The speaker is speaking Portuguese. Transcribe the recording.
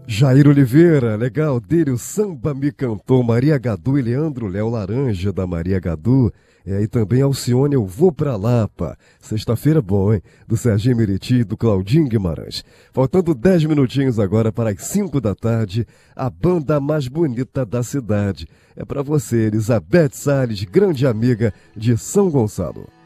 Jair Oliveira, legal dele, o Samba Me Cantou, Maria Gadu e Leandro Léo Laranja da Maria Gadu. E aí também Alcione, Eu Vou Pra Lapa. Sexta-feira bom, hein? Do Serginho Meriti e do Claudinho Guimarães. Faltando 10 minutinhos agora para as 5 da tarde, a banda mais bonita da cidade. É para você, Elizabeth Salles, grande amiga de São Gonçalo.